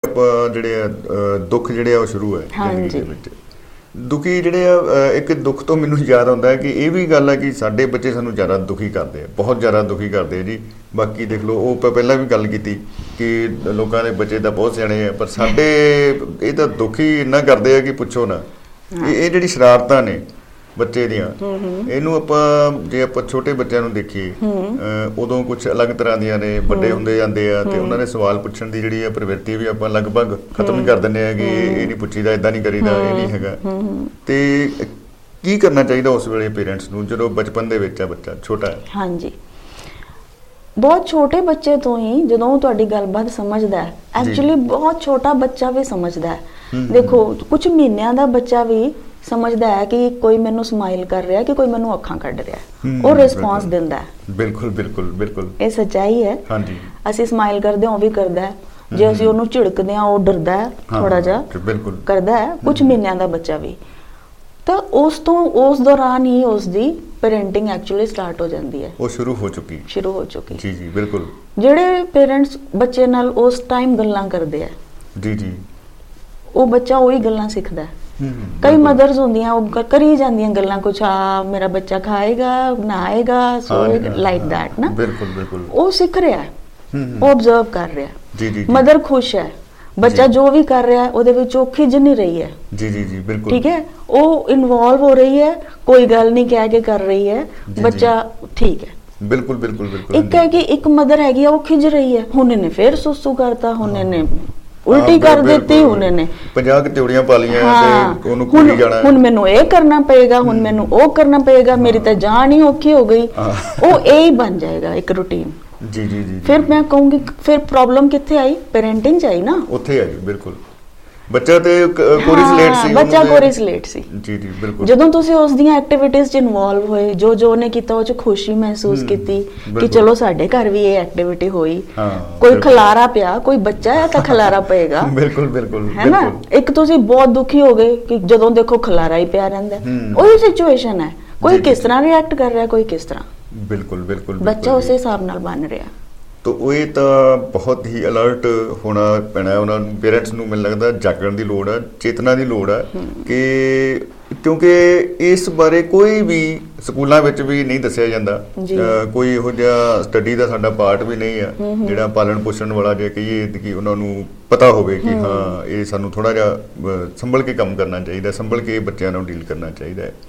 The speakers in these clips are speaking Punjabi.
ਆਪਾਂ ਜਿਹੜੇ ਦੁੱਖ ਜਿਹੜੇ ਆ ਉਹ ਸ਼ੁਰੂ ਹੈ ਜ਼ਿੰਦਗੀ ਦੇ ਵਿੱਚ। ਦੁਖੀ ਜਿਹੜੇ ਆ, ਇੱਕ ਦੁੱਖ ਤੋਂ ਮੈਨੂੰ ਯਾਦ ਆਉਂਦਾ ਹੈ ਕਿ ਇਹ ਵੀ ਗੱਲ ਹੈ ਕਿ ਸਾਡੇ ਬੱਚੇ ਸਾਨੂੰ ਜ਼ਿਆਦਾ ਦੁਖੀ ਕਰਦੇ ਆ, ਬਹੁਤ ਜ਼ਿਆਦਾ ਦੁਖੀ ਕਰਦੇ ਆ ਜੀ। ਬਾਕੀ ਦੇਖ ਲਓ, ਉਹ ਆਪਾਂ ਪਹਿਲਾਂ ਵੀ ਗੱਲ ਕੀਤੀ ਕਿ ਲੋਕਾਂ ਦੇ ਬੱਚੇ ਤਾਂ ਬਹੁਤ ਸਿਆਣੇ ਆ, ਪਰ ਸਾਡੇ ਇਹ ਤਾਂ ਦੁਖੀ ਇੰਨਾ ਕਰਦੇ ਆ ਕਿ ਪੁੱਛੋ ਨਾ। ਇਹ ਜਿਹੜੀ ਸ਼ਰਾਰਤਾਂ ਨੇ ਬੱਚੇ ਦੀਆਂ, ਇਹਨੂੰ ਆਪਾਂ ਜੇ ਆਪਾਂ ਛੋਟੇ ਬੱਚਿਆਂ ਨੂੰ ਦੇਖੀਏ ਉਦੋਂ ਕੁਝ ਅਲੱਗ ਤਰ੍ਹਾਂ ਦੀਆਂ ਨੇ, ਵੱਡੇ ਹੁੰਦੇ ਜਾਂਦੇ ਆ ਤੇ ਉਹਨਾਂ ਦੇ ਸਵਾਲ ਪੁੱਛਣ ਦੀ ਜਿਹੜੀ ਆ ਪ੍ਰਵਿਰਤੀ ਵੀ ਆਪਾਂ ਲਗਭਗ ਖਤਮ ਹੀ ਕਰ ਦਿੰਦੇ ਆ ਕਿ ਇਹ ਨਹੀਂ ਪੁੱਛੀਦਾ, ਏਦਾਂ ਨਹੀਂ ਕਰੀਦਾ, ਇਹ ਨਹੀਂ ਹੈਗਾ। ਤੇ ਕੀ ਕਰਨਾ ਚਾਹੀਦਾ ਉਸ ਵੇਲੇ ਪੇਰੈਂਟਸ ਨੂੰ ਜਦੋਂ ਬਚਪਨ ਦੇ ਵਿੱਚ ਆ ਬੱਚਾ ਛੋਟਾ ਹੈ? ਹਾਂਜੀ, ਬਹੁਤ ਛੋਟੇ ਬੱਚੇ ਤੋਂ ਹੀ ਜਦੋਂ ਤੁਹਾਡੀ ਗੱਲਬਾਤ ਸਮਝਦਾ ਹੈ, ਐਕਚੁਅਲੀ ਬਹੁਤ ਛੋਟਾ ਬੱਚਾ ਵੀ ਸਮਝਦਾ ਹੈ। ਦੇਖੋ, ਕੁਝ ਮਹੀਨਿਆਂ ਦਾ ਬੱਚਾ ਵੀ ਸਮਝਦਾ ਹੈ ਕਿ ਕੋਈ ਮੈਨੂੰ ਸਮਾਈਲ ਕਰ ਰਿਹਾ, ਕਿ ਕੋਈ ਮੈਨੂੰ ਅੱਖਾਂ ਕੱਢ ਰਿਹਾ, ਉਹ ਰਿਸਪੌਂਸ ਦਿੰਦਾ ਹੈ। ਬਿਲਕੁਲ ਬਿਲਕੁਲ ਬਿਲਕੁਲ, ਇਹ ਸੱਚਾਈ ਹੈ। ਹਾਂਜੀ, ਅਸੀਂ ਸਮਾਈਲ ਕਰਦੇ ਹਾਂ ਉਹ ਵੀ ਕਰਦਾ ਹੈ, ਜੇ ਅਸੀਂ ਉਹਨੂੰ ਝਿੜਕਦੇ ਹਾਂ ਉਹ ਡਰਦਾ ਹੈ, ਥੋੜਾ ਜਿਹਾ ਕਰਦਾ ਹੈ, ਕੁਝ ਮਹੀਨਿਆਂ ਦਾ ਬੱਚਾ ਵੀ। ਤਾਂ ਉਸ ਦੌਰਾਨ ਹੀ ਉਸ ਦੀ ਪੈਰੈਂਟਿੰਗ ਐਕਚੁਅਲੀ ਸਟਾਰਟ ਹੋ ਜਾਂਦੀ ਹੈ, ਉਹ ਸ਼ੁਰੂ ਹੋ ਚੁੱਕੀ। ਜੀ ਜੀ ਬਿਲਕੁਲ। ਜਿਹੜੇ ਪੇਰੈਂਟਸ ਬੱਚੇ ਨਾਲ ਉਸ ਟਾਈਮ ਗੱਲਾਂ ਕਰਦੇ ਆ, ਜੀ ਜੀ, ਉਹ ਬੱਚਾ ਉਹੀ ਗੱਲਾਂ ਸਿੱਖਦਾ ਹੈ। ਕਈ ਮਦਰਸ ਹੁੰਦੀਆਂ ਉਹ ਕਰੀ ਜਾਂਦੀਆਂ ਗੱਲਾਂ, ਕੁਛ ਆ ਮੇਰਾ ਬੱਚਾ ਖਾਏਗਾ, ਨਹਾਏਗਾ, ਸੋਏਗਾ, ਲਾਈਕ ਦੈਟ ਨਾ। ਬਿਲਕੁਲ ਬਿਲਕੁਲ, ਉਹ ਸਿੱਖ ਰਿਹਾ, ਉਹ ਆਬਜ਼ਰਵ ਕਰ ਰਿਹਾ। ਜੀ ਜੀ, ਮਦਰ ਖੁਸ਼ ਹੈ, ਬੱਚਾ ਜੋ ਵੀ ਕਰ ਰਿਹਾ ਉਹਦੇ ਵਿੱਚ ਉਹ ਖਿਜ ਨਹੀਂ ਰਹੀ ਹੈ। ਜੀ ਜੀ ਜੀ ਬਿਲਕੁਲ, ਠੀਕ ਹੈ, ਉਹ ਇਨਵੋਲਵ ਹੋ ਰਹੀ ਹੈ, ਕੋਈ ਗੱਲ ਨਹੀਂ ਕਹਿ ਕੇ ਕਰ ਰਹੀ ਹੈ, ਬੱਚਾ ਠੀਕ ਹੈ। ਬਿਲਕੁਲ ਬਿਲਕੁਲ ਬਿਲਕੁਲ। ਇੱਕ ਹੈ ਕਿ ਇੱਕ ਮਦਰ ਹੈਗੀ ਆ, ਉਹ ਖਿਜ ਰਹੀ ਹੈ, ਹੁਣ ਇਹਨੇ ਫੇਰ ਸੁਸੂ ਕਰਤਾ, ਹੁਣ ਇਹਨੇ ਉਲਟੀ ਕਰ ਦਿੱਤੀ, ਹੁਣ ਇਹਨੇ 50 ਕਚੌੜੀਆਂ ਪਾ ਲੀਆਂ ਤੇ ਉਹਨੂੰ ਕੁੜੀ ਜਾਣਾ, ਹੁਣ ਮੈਨੂੰ ਇਹ ਕਰਨਾ ਪਏਗਾ, ਹੁਣ ਮੈਨੂੰ ਉਹ ਕਰਨਾ ਪਏਗਾ, ਮੇਰੀ ਤਾਂ ਜਾਨ ਹੀ ਔਖੀ ਹੋ ਗਈ। ਉਹ ਇਹ ਹੀ ਬਣ ਜਾਏਗਾ ਇੱਕ ਰੂਟੀਨ। ਜੀ ਜੀ ਜੀ। ਫਿਰ ਮੈਂ ਕਹੂੰਗੀ ਫਿਰ ਪ੍ਰੋਬਲਮ ਕਿੱਥੇ ਆਈ? ਪੈਰੈਂਟਿੰਗ ਚ ਆਈ ਨਾ, ਉੱਥੇ ਆਈ। ਬਿਲਕੁਲ, ਬੱਚਾ ਤੇ ਕੋਰਿਲੇਟ ਸੀ। ਜੀ ਜੀ ਬਿਲਕੁਲ। ਜਦੋਂ ਤੁਸੀਂ ਉਸ ਦੀਆਂ ਐਕਟੀਵਿਟੀਜ਼ 'ਚ ਇਨਵੋਲਵ ਹੋਏ, ਜੋ ਉਹਨੇ ਕੀਤਾ ਉਹ 'ਚ ਖੁਸ਼ੀ ਮਹਿਸੂਸ ਕੀਤੀ ਕਿ ਚਲੋ ਸਾਡੇ ਘਰ ਵੀ ਇਹ ਐਕਟੀਵਿਟੀ ਹੋਈ, ਕੋਈ ਖਲਾਰਾ ਪਿਆ, ਕੋਈ ਬੱਚਾ ਹੈ ਤਾਂ ਖਲਾਰਾ ਪਏਗਾ। ਬਿਲਕੁਲ ਬਿਲਕੁਲ, ਹੈ ਨਾ। ਇੱਕ ਤੁਸੀਂ ਬਹੁਤ ਦੁਖੀ ਹੋ ਗਏ ਕਿ ਜਦੋਂ ਦੇਖੋ ਖਲਾਰਾ ਹੀ ਪਿਆ ਰਹਿੰਦਾ, ਉਹੀ ਸਿਚੁਏਸ਼ਨ ਹੈ, ਕੋਈ ਕਿਸ ਤਰ੍ਹਾਂ ਰਿਐਕਟ ਕਰ ਰਿਹਾ, ਕੋਈ ਕਿਸ ਤਰ੍ਹਾਂ। ਬਿਲਕੁਲ ਬਿਲਕੁਲ, ਬੱਚਾ ਉਸੇ ਹਿਸਾਬ ਨਾਲ ਬਣ ਰਿਹਾ। ਤਾਂ ਇਹ ਤਾਂ ਬਹੁਤ ਹੀ ਅਲਰਟ ਹੋਣਾ ਪੈਣਾ ਉਹਨਾਂ ਨੂੰ, ਪੇਰੈਂਟਸ ਨੂੰ। ਮੈਨੂੰ ਲੱਗਦਾ ਜਾਗਣ ਦੀ ਲੋੜ ਹੈ, ਚੇਤਨਾ ਦੀ ਲੋੜ ਹੈ ਕਿ ਕਿਉਂਕਿ ਇਸ ਬਾਰੇ ਕੋਈ ਵੀ ਸਕੂਲਾਂ ਵਿੱਚ ਵੀ ਨਹੀਂ ਦੱਸਿਆ ਜਾਂਦਾ, ਕੋਈ ਇਹੋ ਜਿਹਾ ਸਟੱਡੀ ਦਾ ਸਾਡਾ ਪਾਰਟ ਵੀ ਨਹੀਂ ਆ ਜਿਹੜਾ ਪਾਲਣ ਪੋਸ਼ਣ ਵਾਲਾ, ਜੇ ਕਹੀਏ ਕਿ ਉਹਨਾਂ ਨੂੰ ਪਤਾ ਹੋਵੇ ਕਿ ਹਾਂ ਇਹ ਸਾਨੂੰ ਥੋੜ੍ਹਾ ਜਿਹਾ ਸੰਭਲ ਕੇ ਕੰਮ ਕਰਨਾ ਚਾਹੀਦਾ, ਸੰਭਲ ਕੇ ਬੱਚਿਆਂ ਨੂੰ ਡੀਲ ਕਰਨਾ ਚਾਹੀਦਾ ਹੈ।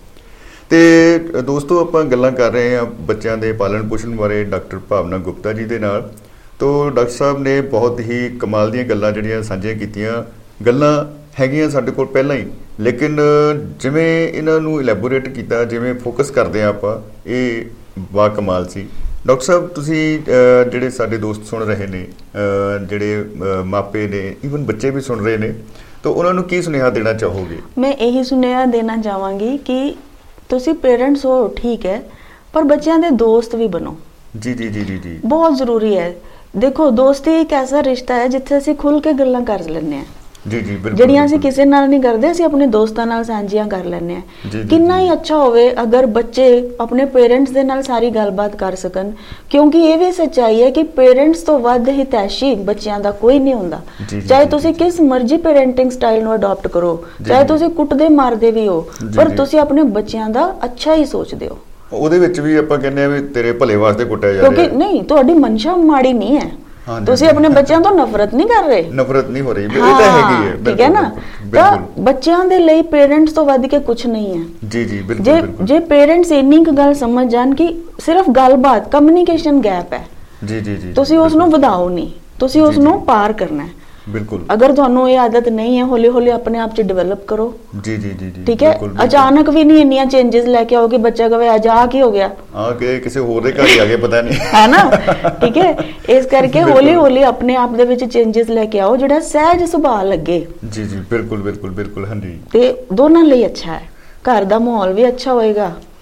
ਤੇ ਦੋਸਤੋ, ਆਪਾਂ ਗੱਲਾਂ ਕਰ ਰਹੇ ਹਾਂ ਬੱਚਿਆਂ ਦੇ ਪਾਲਣ ਪੋਸ਼ਣ ਬਾਰੇ ਡਾਕਟਰ ਭਾਵਨਾ ਗੁਪਤਾ ਜੀ ਦੇ ਨਾਲ। ਤੋਂ ਡਾਕਟਰ ਸਾਹਿਬ ਨੇ ਬਹੁਤ ਹੀ ਕਮਾਲ ਦੀਆਂ ਗੱਲਾਂ ਜਿਹੜੀਆਂ ਸਾਂਝੀਆਂ ਕੀਤੀਆਂ। ਗੱਲਾਂ ਹੈਗੀਆਂ ਸਾਡੇ ਕੋਲ ਪਹਿਲਾਂ ਹੀ, ਲੇਕਿਨ ਜਿਵੇਂ ਇਹਨਾਂ ਨੂੰ ਇਲੈਬੋਰੇਟ ਕੀਤਾ, ਜਿਵੇਂ ਫੋਕਸ ਕਰਦੇ ਹਾਂ ਆਪਾਂ, ਇਹ ਬਾ ਕਮਾਲ ਸੀ। ਡਾਕਟਰ ਸਾਹਿਬ, ਤੁਸੀਂ ਜਿਹੜੇ ਸਾਡੇ ਦੋਸਤ ਸੁਣ ਰਹੇ ਨੇ, ਜਿਹੜੇ ਮਾਪੇ ਨੇ, ਈਵਨ ਬੱਚੇ ਵੀ ਸੁਣ ਰਹੇ ਨੇ, ਤਾਂ ਉਹਨਾਂ ਨੂੰ ਕੀ ਸੁਨੇਹਾ ਦੇਣਾ ਚਾਹੋਗੇ? ਮੈਂ ਇਹੀ ਸੁਨੇਹਾ ਦੇਣਾ ਚਾਹਾਂਗੀ ਕਿ ਤੁਸੀਂ ਪੇਰੈਂਟਸ ਹੋ ਠੀਕ ਹੈ, ਪਰ ਬੱਚਿਆਂ ਦੇ ਦੋਸਤ ਵੀ ਬਣੋ। ਜੀ ਜੀ ਜੀ ਜੀ ਜੀ, ਬਹੁਤ ਜ਼ਰੂਰੀ ਹੈ। ਦੇਖੋ, ਦੋਸਤੀ ਇੱਕ ਐਸਾ ਰਿਸ਼ਤਾ ਹੈ ਜਿੱਥੇ ਅਸੀਂ ਖੁੱਲ ਕੇ ਗੱਲਾਂ ਕਰ ਲੈਂਦੇ ਹਾਂ। ਜੀ ਜੀ ਬਿਲਕੁਲ, ਜਿਹੜੀਆਂ ਅਸੀਂ ਕਿਸੇ ਨਾਲ ਨਹੀਂ ਕਰਦੇ, ਅਸੀਂ ਆਪਣੇ ਦੋਸਤਾਂ ਨਾਲ ਸਾਂਝੀਆਂ ਕਰ ਲੈਂਦੇ ਹਾਂ। ਕਿੰਨਾ ਹੀ ਅੱਛਾ ਹੋਵੇ ਅਗਰ ਬੱਚੇ ਆਪਣੇ ਪੇਰੈਂਟਸ ਦੇ ਨਾਲ ਸਾਰੀ ਗੱਲਬਾਤ ਕਰ ਸਕਣ, ਕਿਉਂਕਿ ਇਹ ਵੀ ਸੱਚਾਈ ਹੈ ਕਿ ਪੇਰੈਂਟਸ ਤੋਂ ਵੱਧ ਹਿਤੈਸ਼ੀ ਬੱਚਿਆਂ ਦਾ ਕੋਈ ਨਹੀਂ ਹੁੰਦਾ। ਚਾਹੇ ਤੁਸੀਂ ਕਿਸ ਮਰਜ਼ੀ ਪੇਰੈਂਟਿੰਗ ਸਟਾਈਲ ਨੂੰ ਅਡਾਪਟ ਕਰੋ, ਚਾਹੇ ਤੁਸੀਂ ਕੁੱਟਦੇ ਮਾਰਦੇ ਵੀ ਹੋ, ਪਰ ਤੁਸੀਂ ਆਪਣੇ ਬੱਚਿਆਂ ਦਾ ਅੱਛਾ ਹੀ ਸੋਚਦੇ ਹੋ। ਉਹਦੇ ਵਿੱਚ ਵੀ ਆਪਾਂ ਕਹਿੰਦੇ ਆ ਵੀ ਤੇਰੇ ਭਲੇ ਵਾਸਤੇ ਕੁੱਟਿਆ ਜਾ ਰਿਹਾ, ਕਿਉਂਕਿ ਨਹੀਂ, ਤੁਹਾਡੀ ਮਨਸ਼ਾ ਮਾੜੀ ਨਹੀਂ ਹੈ, ਤੁਸੀਂ ਆਪਣੇ ਬੱਚਿਆਂ ਤੋਂ ਨਫ਼ਰਤ ਨਹੀਂ ਕਰ ਰਹੇ, ਨਫ਼ਰਤ ਨਹੀਂ ਹੋ ਰਹੀ, ਇਹ ਤਾਂ ਹੈਗੀ ਹੈ। ਠੀਕ ਹੈ ਨਾ। ਤਾਂ ਬੱਚਿਆਂ ਦੇ ਲਈ ਪੇਰੈਂਟਸ ਤੋਂ ਵੱਧ ਕੇ ਕੁਝ ਨਹੀਂ ਹੈ। ਜੀ ਜੀ ਬਿਲਕੁਲ। ਜੇ ਪੇਰੈਂਟਸ ਇੰਨੀ ਕੁ ਗੱਲ ਸਮਝ ਜਾਣ ਕਿ ਸਿਰਫ ਗੱਲਬਾਤ, ਕਮਿਊਨੀਕੇਸ਼ਨ ਗੈਪ ਹੈ, ਜੀ ਜੀ ਜੀ, ਤੁਸੀਂ ਉਸ ਨੂੰ ਵਧਾਓ ਨਹੀਂ, ਤੁਸੀਂ ਉਸ ਨੂੰ ਪਾਰ ਕਰਨਾ ਹੈ। ਬਿਲਕੁਲ। ਅਗਰ ਤੁਹਾਨੂੰ ਇਹ ਆਦਤ ਨਹੀਂ ਹੈ, ਹੌਲੀ ਹੌਲੀ ਆਪਣੇ ਆਪ 'ਚ ਡਿਵੈਲਪ ਕਰੋ। ਜੀ ਜੀ ਜੀ ਜੀ, ਠੀਕ ਹੈ। ਅਚਾਨਕ ਵੀ ਨਹੀਂ ਇੰਨੀਆਂ ਚੇਂਜਸ ਲੈ ਕੇ ਆਓਗੇ, ਬੱਚਾ ਕਹੇ ਅੱਜ ਆ ਕੀ ਹੋ ਗਿਆ, ਕਿਸੇ ਹੋਰ ਦੇ ਘਰ ਹੀ ਆ ਗਏ, ਪਤਾ ਨਹੀਂ, ਹੈ ਨਾ। ਠੀਕ ਹੈ, ਇਸ ਕਰਕੇ ਹੌਲੀ ਹੌਲੀ ਆਪਣੇ ਆਪ ਦੇ ਵਿੱਚ ਚੇਂਜਸ ਲੈ ਕੇ ਆਓ, ਜਿਹੜਾ ਸਹਿਜ ਸੁਭਾਅ ਲੱਗੇ। ਜੀ ਜੀ ਬਿਲਕੁਲ ਬਿਲਕੁਲ ਬਿਲਕੁਲ, ਹਾਂਜੀ। ਤੇ ਦੋਨਾਂ ਲਈ ਅੱਛਾ ਹੈ, ਘਰ ਦਾ ਮਾਹੌਲ ਵੀ ਅੱਛਾ ਹੋਏਗਾ,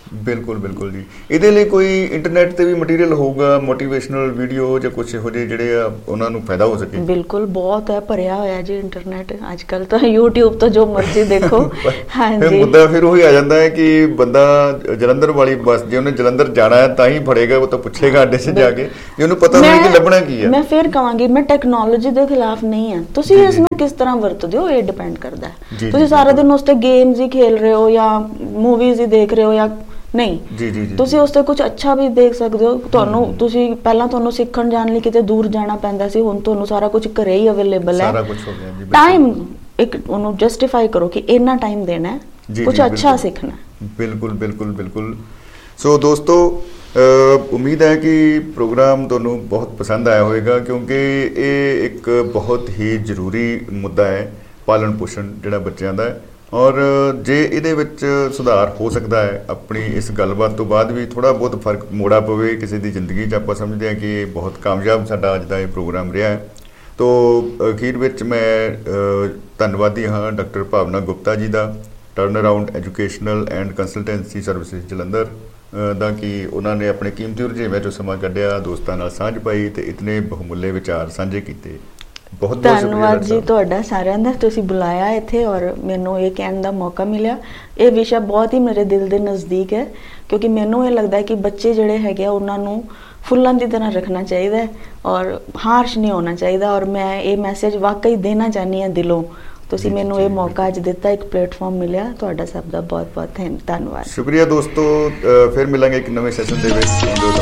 ਬਿਲਕੁਲ ਬਿਲਕੁਲ ਜੀ। ਇਹਦੇ ਲਈ ਕੋਈ ਇੰਟਰਨੈਟ ਤੇ ਵੀ ਮਟੀਰੀਅਲ ਹੋਊਗਾ, ਮੋਟੀਵੇਸ਼ਨਲ ਵੀਡੀਓ ਜਾਂ ਕੁਝ ਇਹੋ ਜਿਹੇ ਜਿਹੜੇ ਆ ਉਹਨਾਂ ਨੂੰ ਫਾਇਦਾ ਹੋ ਸਕੇ? ਬਿਲਕੁਲ, ਬਹੁਤ ਹੈ, ਭਰਿਆ ਹੋਇਆ ਜੀ ਇੰਟਰਨੈਟ ਅੱਜ ਕੱਲ ਤਾਂ, YouTube ਤੋਂ ਜੋ ਮਰਜ਼ੀ ਦੇਖੋ। ਹਾਂਜੀ, ਮੁੱਦਾ ਫਿਰ ਉਹੀ ਆ ਜਾਂਦਾ ਹੈ ਕਿ ਬੰਦਾ ਜਲੰਧਰ ਵਾਲੀ ਬੱਸ, ਜੇ ਉਹਨੇ ਜਲੰਧਰ ਜਾਣਾ ਹੈ ਤਾਂ ਹੀ ਫੜੇਗਾ, ਉਹ ਤਾਂ ਪੁੱਛੇਗਾ ਅੱਡੇ 'ਚ ਜਾ ਕੇ, ਜੇ ਉਹਨੂੰ ਪਤਾ ਨਹੀਂ ਕਿ ਲੱਭਣਾ ਕੀ ਹੈ। ਮੈਂ ਫਿਰ ਕਹਾਂਗੀ, ਮੈਂ ਟੈਕਨੋਲੋਜੀ ਦੇ ਖਿਲਾਫ ਨਹੀਂ ਹਾਂ, ਤੁਸੀਂ ਇਸ ਨੂੰ ਕਿਸ ਤਰ੍ਹਾਂ ਵਰਤਦੇ ਹੋ ਇਹ ਡਿਪੈਂਡ ਕਰਦਾ ਹੈ। ਤੁਸੀਂ ਸਾਰਾ ਦਿਨ ਉਸ ਤੇ ਗੇਮਸ ਹੀ ਖੇਲ ਰਹੇ ਹੋ ਜਾਂ ਮੂਵੀਜ਼ ਹੀ ਦੇਖ ਰਹੇ ਹੋ ਜਾਂ ਨਹੀਂ, ਤੁਸੀਂ ਉਸ ਤੇ ਕੁਝ ਅੱਛਾ ਵੀ ਦੇਖ ਸਕਦੇ ਹੋ। ਤੁਹਾਨੂੰ ਤੁਸੀਂ ਪਹਿਲਾਂ ਤੁਹਾਨੂੰ ਸਿੱਖਣ ਜਾਣ ਲਈ ਕਿਤੇ ਦੂਰ ਜਾਣਾ ਪੈਂਦਾ ਸੀ, ਹੁਣ ਤੁਹਾਨੂੰ ਸਾਰਾ ਕੁਝ ਘਰੇ ਹੀ ਅਵੇਲੇਬਲ ਹੈ। ਸਾਰਾ ਕੁਝ ਹੋ ਗਿਆ ਜੀ। ਟਾਈਮ ਇੱਕ ਉਹਨੂੰ ਜਸਟੀਫਾਈ ਕਰੋ ਕਿ ਇੰਨਾ ਟਾਈਮ ਦੇਣਾ ਹੈ, ਕੁਝ ਅੱਛਾ ਸਿੱਖਣਾ। ਬਿਲਕੁਲ ਬਿਲਕੁਲ ਬਿਲਕੁਲ। ਸੋ ਦੋਸਤੋ, ਉਮੀਦ ਹੈ ਕਿ ਪ੍ਰੋਗਰਾਮ ਤੁਹਾਨੂੰ ਬਹੁਤ ਪਸੰਦ ਆਇਆ ਹੋਵੇਗਾ, ਕਿਉਂਕਿ ਇਹ ਇੱਕ ਬਹੁਤ ਹੀ ਜ਼ਰੂਰੀ ਮੁੱਦਾ ਹੈ, ਪਾਲਣ ਪੋਸ਼ਣ ਜਿਹੜਾ ਬੱਚਿਆਂ ਦਾ। ਔਰ ਜੇ ਇਹਦੇ ਵਿੱਚ ਸੁਧਾਰ ਹੋ ਸਕਦਾ ਹੈ, ਆਪਣੀ ਇਸ ਗੱਲਬਾਤ ਤੋਂ ਬਾਅਦ ਵੀ ਥੋੜ੍ਹਾ ਬਹੁਤ ਫਰਕ ਮੋੜਾ ਪਵੇ ਕਿਸੇ ਦੀ ਜ਼ਿੰਦਗੀ 'ਚ, ਆਪਾਂ ਸਮਝਦੇ ਹਾਂ ਕਿ ਇਹ ਬਹੁਤ ਕਾਮਯਾਬ ਸਾਡਾ ਅੱਜ ਦਾ ਇਹ ਪ੍ਰੋਗਰਾਮ ਰਿਹਾ ਹੈ। ਤੋ ਅਖੀਰ ਵਿੱਚ ਮੈਂ ਧੰਨਵਾਦੀ ਹਾਂ ਡਾਕਟਰ ਭਾਵਨਾ ਗੁਪਤਾ ਜੀ ਦਾ, turn around educational and consultancy services Jalandhar ਦਾ, ਕਿ ਉਹਨਾਂ ਨੇ ਆਪਣੇ ਕੀਮਤੀ ਰੁਝੇਵਿਆਂ 'ਚੋਂ ਸਮਾਂ ਕੱਢਿਆ, ਦੋਸਤਾਂ ਨਾਲ ਸਾਂਝ ਪਾਈ ਤੇ ਇਤਨੇ ਬਹੁਮੁੱਲੇ ਵਿਚਾਰ ਸਾਂਝੇ ਕੀਤੇ। ਬਹੁਤ ਬਹੁਤ ਧੰਨਵਾਦ ਜੀ ਤੁਹਾਡਾ ਸਾਰਿਆਂ ਦਾ, ਤੁਸੀਂ ਬੁਲਾਇਆ ਇੱਥੇ ਔਰ ਮੈਨੂੰ ਇਹ ਕਹਿਣ ਦਾ ਮੌਕਾ ਮਿਲਿਆ। ਇਹ ਵਿਸ਼ਾ ਬਹੁਤ ਹੀ ਮੇਰੇ ਦਿਲ ਦੇ ਨਜ਼ਦੀਕ ਹੈ, ਕਿਉਂਕਿ ਮੈਨੂੰ ਇਹ ਲੱਗਦਾ ਕਿ ਬੱਚੇ ਜਿਹੜੇ ਹੈਗੇ ਆ ਉਹਨਾਂ ਨੂੰ ਫੁੱਲਾਂ ਦੀ ਤਰ੍ਹਾਂ ਰੱਖਣਾ ਚਾਹੀਦਾ ਹੈ ਔਰ ਹਾਰਸ਼ ਨਹੀਂ ਹੋਣਾ ਚਾਹੀਦਾ। ਔਰ ਮੈਂ ਇਹ ਮੈਸੇਜ ਵਾਕਈ ਦੇਣਾ ਚਾਹੁੰਦੀ ਹਾਂ ਦਿਲੋਂ। ਤੁਸੀਂ ਮੈਨੂੰ ਇਹ ਮੌਕਾ ਅੱਜ ਦਿੱਤਾ, ਇੱਕ ਪਲੇਟਫਾਰਮ ਮਿਲਿਆ, ਤੁਹਾਡਾ ਸਭ ਦਾ ਬਹੁਤ ਬਹੁਤ ਧੰਨਵਾਦ। ਸ਼ੁਕਰੀਆ ਦੋਸਤੋ, ਫਿਰ ਮਿਲਾਂਗੇ ਇੱਕ ਨਵੇਂ ਸੈਸ਼ਨ ਦੇ ਵਿੱਚ।